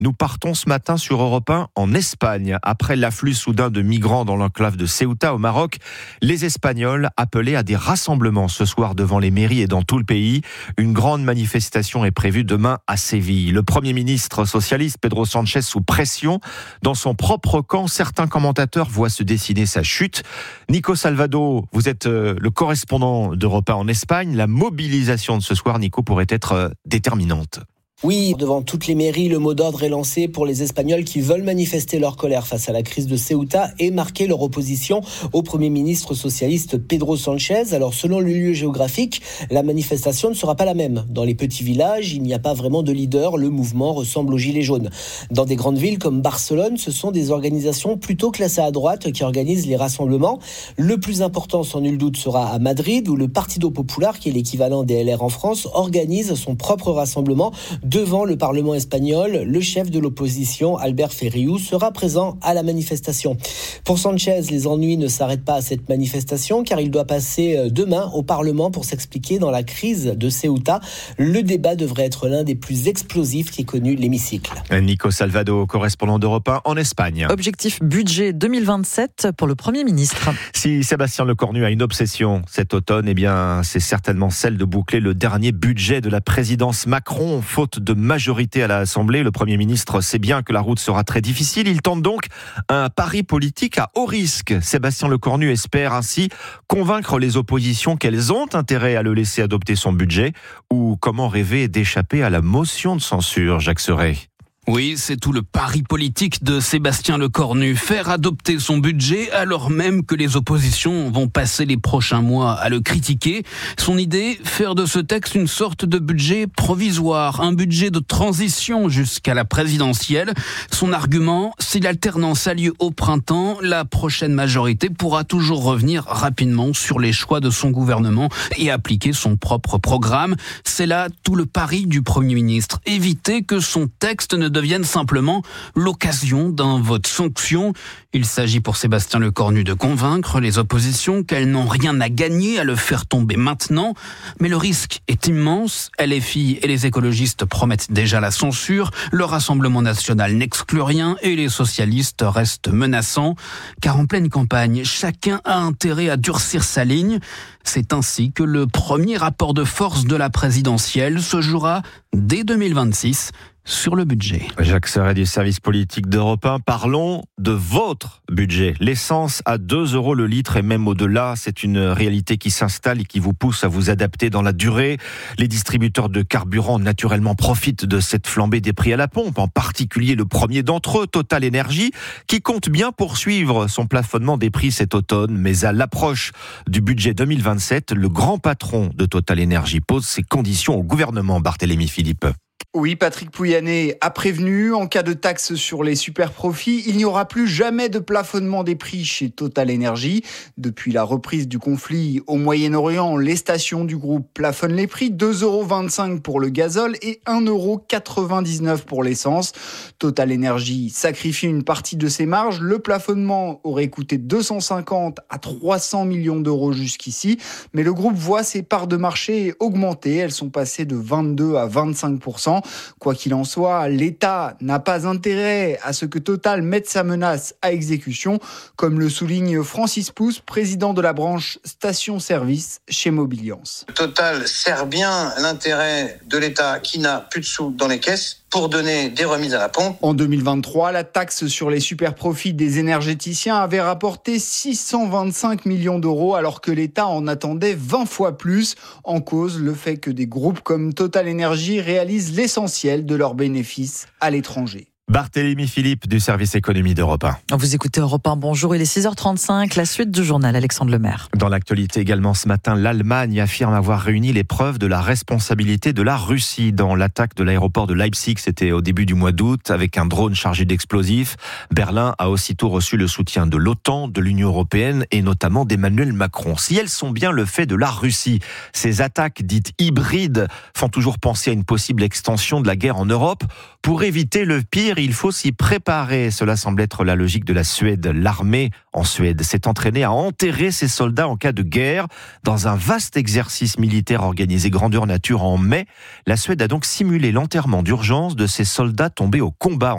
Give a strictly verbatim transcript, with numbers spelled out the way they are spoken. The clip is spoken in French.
Nous partons ce matin sur Europe un en Espagne. Après l'afflux soudain de migrants dans l'enclave de Ceuta au Maroc, les Espagnols appelaient à des rassemblements ce soir devant les mairies et dans tout le pays. Une grande manifestation est prévue demain à Séville. Le Premier ministre socialiste Pedro Sánchez sous pression. Dans son propre camp, certains commentateurs voient se dessiner sa chute. Nico Salvado, vous êtes le correspondant d'Europe un en Espagne. La mobilisation de ce soir, Nico, pourrait être déterminante. Oui, devant toutes les mairies, le mot d'ordre est lancé pour les Espagnols qui veulent manifester leur colère face à la crise de Ceuta et marquer leur opposition au Premier ministre socialiste Pedro Sánchez. Alors, selon le lieu géographique, la manifestation ne sera pas la même. Dans les petits villages, il n'y a pas vraiment de leader. Le mouvement ressemble aux Gilets jaunes. Dans des grandes villes comme Barcelone, ce sont des organisations plutôt classées à droite qui organisent les rassemblements. Le plus important, sans nul doute, sera à Madrid, où le Partido Popular, qui est l'équivalent des L R en France, organise son propre rassemblement. Devant le Parlement espagnol, le chef de l'opposition, Albert Ferriu, sera présent à la manifestation. Pour Sánchez, les ennuis ne s'arrêtent pas à cette manifestation car il doit passer demain au Parlement pour s'expliquer dans la crise de Ceuta. Le débat devrait être l'un des plus explosifs qu'ait connu l'hémicycle. Nico Salvado, correspondant d'Europe un en Espagne. Objectif budget deux mille vingt-sept pour le Premier ministre. Si Sébastien Lecornu a une obsession cet automne, eh bien, c'est certainement celle de boucler le dernier budget de la présidence Macron, faute de majorité à l'Assemblée. Le Premier ministre sait bien que la route sera très difficile. Il tente donc un pari politique à haut risque. Sébastien Lecornu espère ainsi convaincre les oppositions qu'elles ont intérêt à le laisser adopter son budget, ou comment rêver d'échapper à la motion de censure, Jacques Serret. Oui, c'est tout le pari politique de Sébastien Lecornu, faire adopter son budget alors même que les oppositions vont passer les prochains mois à le critiquer. Son idée, faire de ce texte une sorte de budget provisoire, un budget de transition jusqu'à la présidentielle. Son argument, si l'alternance a lieu au printemps, la prochaine majorité pourra toujours revenir rapidement sur les choix de son gouvernement et appliquer son propre programme. C'est là tout le pari du Premier ministre, éviter que son texte ne devienne simplement l'occasion d'un vote sanction. Il s'agit pour Sébastien Lecornu de convaincre les oppositions qu'elles n'ont rien à gagner à le faire tomber maintenant. Mais le risque est immense. L F I et les écologistes promettent déjà la censure. Le Rassemblement national n'exclut rien et les socialistes restent menaçants. Car en pleine campagne, chacun a intérêt à durcir sa ligne. C'est ainsi que le premier rapport de force de la présidentielle se jouera dès deux mille vingt-six. Sur le budget. Jacques Serret du service politique d'Europe un. Parlons de votre budget. L'essence à deux euros le litre et même au-delà, c'est une réalité qui s'installe et qui vous pousse à vous adapter dans la durée. Les distributeurs de carburant naturellement profitent de cette flambée des prix à la pompe, en particulier le premier d'entre eux, Total Energy, qui compte bien poursuivre son plafonnement des prix cet automne. Mais à l'approche du budget deux mille vingt-sept, le grand patron de Total Energy pose ses conditions au gouvernement, Barthélémy Philippe. Oui, Patrick Pouyanné a prévenu, en cas de taxe sur les super profits, il n'y aura plus jamais de plafonnement des prix chez Total Energy. Depuis la reprise du conflit au Moyen-Orient, les stations du groupe plafonnent les prix, deux euros vingt-cinq pour le gazole et un euro quatre-vingt-dix-neuf pour l'essence. Total Energy sacrifie une partie de ses marges. Le plafonnement aurait coûté deux cent cinquante à trois cents millions d'euros jusqu'ici, mais le groupe voit ses parts de marché augmenter. Elles sont passées de vingt-deux à vingt-cinq pour cent. Quoi qu'il en soit, l'État n'a pas intérêt à ce que Total mette sa menace à exécution, comme le souligne Francis Pousse, président de la branche station-service chez Mobiliance. Total sert bien l'intérêt de l'État qui n'a plus de sous dans les caisses pour donner des remises à la pompe. En deux mille vingt-trois, la taxe sur les super-profits des énergéticiens avait rapporté six cent vingt-cinq millions d'euros alors que l'État en attendait vingt fois plus. En cause, le fait que des groupes comme Total Energy réalisent l'essentiel de leurs bénéfices à l'étranger. Barthélémy Philippe du service économie d'Europe un. Vous écoutez Europe un, bonjour, il est six heures trente-cinq, la suite du journal, Alexandre Lemaire. Dans l'actualité également ce matin, l'Allemagne affirme avoir réuni les preuves de la responsabilité de la Russie dans l'attaque de l'aéroport de Leipzig, c'était au début du mois d'août, avec un drone chargé d'explosifs. Berlin a aussitôt reçu le soutien de l'OTAN, de l'Union européenne et notamment d'Emmanuel Macron. Si elles sont bien le fait de la Russie, ces attaques dites hybrides font toujours penser à une possible extension de la guerre en Europe. Pour éviter le pire, il faut s'y préparer. Cela semble être la logique de la Suède. L'armée en Suède s'est entraînée à enterrer ses soldats en cas de guerre. Dans un vaste exercice militaire organisé grandeur nature en mai, la Suède a donc simulé l'enterrement d'urgence de ses soldats tombés au combat